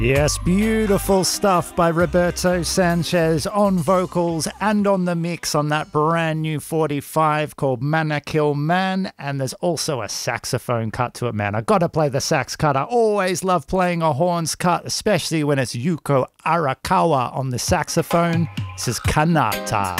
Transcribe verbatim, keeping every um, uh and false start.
Yes, beautiful stuff by Roberto Sanchez on vocals and on the mix on that brand new forty-five called Manakil Man. And there's also a saxophone cut to it, man. I gotta play the sax cut. I always love playing a horns cut, especially when it's Yuko Arakawa on the saxophone. This is Kanata.